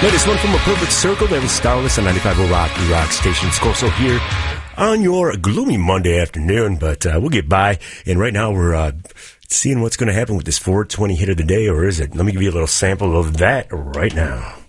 Latest one from A Perfect Circle. That was Starless on 95.0 Rock, the rock station. It's also here on your gloomy Monday afternoon, but we'll get by. And right now we're seeing what's going to happen with this 420 hit of the day, or is it? Let me give you a little sample of that right now.